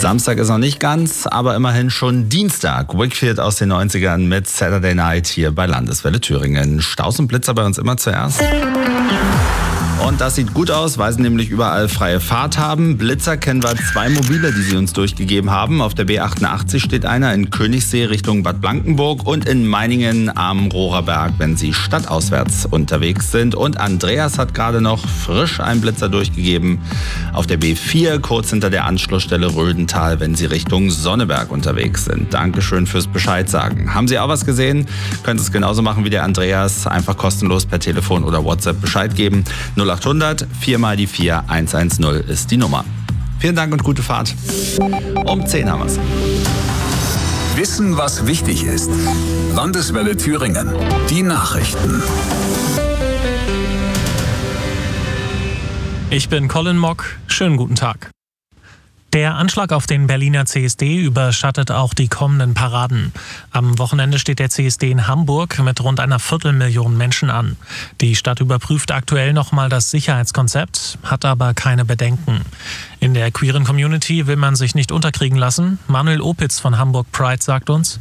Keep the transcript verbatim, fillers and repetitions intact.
Samstag ist noch nicht ganz, aber immerhin schon Dienstag. Wakefield aus den neunzigern mit Saturday Night hier bei Landeswelle Thüringen. Staus und Blitzer bei uns immer zuerst. Und das sieht gut aus, weil sie nämlich überall freie Fahrt haben. Blitzer kennen wir zwei mobile, die sie uns durchgegeben haben. Auf der B achtundachtzig steht einer in Königssee Richtung Bad Blankenburg und in Meiningen am Rohrerberg, wenn sie stadtauswärts unterwegs sind. Und Andreas hat gerade noch frisch einen Blitzer durchgegeben auf der B vier, kurz hinter der Anschlussstelle Rödental, wenn sie Richtung Sonneberg unterwegs sind. Dankeschön fürs Bescheid sagen. Haben Sie auch was gesehen? Können Sie es genauso machen wie der Andreas. Einfach kostenlos per Telefon oder WhatsApp Bescheid geben. null achthundert vier mal die vier eins eins null ist die Nummer. Vielen Dank und gute Fahrt. Um zehn haben wir's. Wissen, was wichtig ist. Landeswelle Thüringen. Die Nachrichten. Ich bin Colin Mock. Schönen guten Tag. Der Anschlag auf den Berliner C S D überschattet auch die kommenden Paraden. Am Wochenende steht der C S D in Hamburg mit rund einer Viertelmillion Menschen an. Die Stadt überprüft aktuell nochmal das Sicherheitskonzept, hat aber keine Bedenken. In der queeren Community will man sich nicht unterkriegen lassen. Manuel Opitz von Hamburg Pride sagt uns: